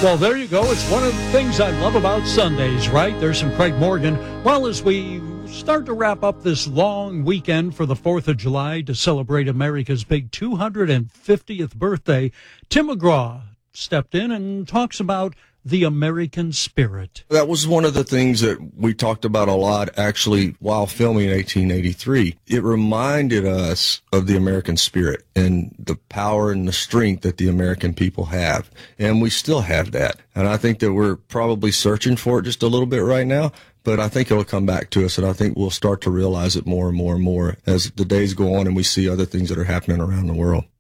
Well, there you go. It's one of the things I love about Sundays, right? There's some Craig Morgan. Well, as we start to wrap up this long weekend for the 4th of July to celebrate America's big 250th birthday, Tim McGraw stepped in and talks about the American spirit. That was one of the things that we talked about a lot, actually, while filming 1883. It reminded us of the American spirit and the power and the strength that the American people have. And we still have that. And I think that we're probably searching for it just a little bit right now. But I think it'll come back to us, and I think we'll start to realize it more and more and more as the days go on and we see other things that are happening around the world.